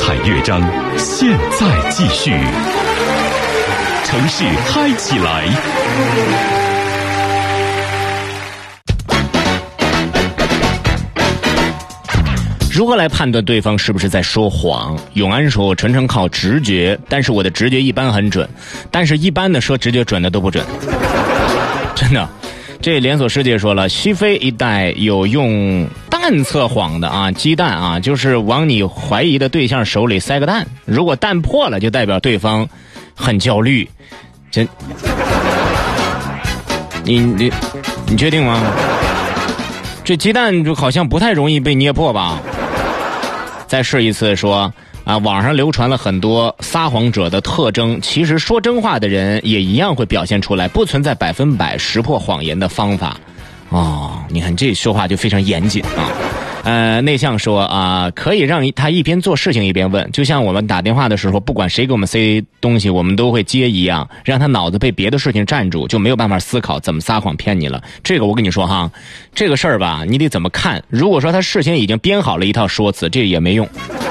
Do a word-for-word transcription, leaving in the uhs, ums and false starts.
彩乐章，现在继续。城市嗨起来。 如何来判断对方是不是在说谎？永安说，纯纯靠直觉，但是我的直觉一般很准，但是一般的说直觉准的都不准。真的，这连锁世界说了，西非一带有用蛋测谎的啊，鸡蛋啊，就是往你怀疑的对象手里塞个蛋，如果蛋破了，就代表对方很焦虑。真，你你你确定吗？这鸡蛋就好像不太容易被捏破吧？再试一次说啊，网上流传了很多撒谎者的特征，其实说真话的人也一样会表现出来，不存在百分百识破谎言的方法。哦，你看这说话就非常严谨啊。呃，内向说啊，可以让他一边做事情一边问，就像我们打电话的时候，不管谁给我们塞东西，我们都会接一样，让他脑子被别的事情占住，就没有办法思考怎么撒谎骗你了。这个我跟你说哈，这个事儿吧，你得怎么看？如果说他事先已经编好了一套说辞，这也没用。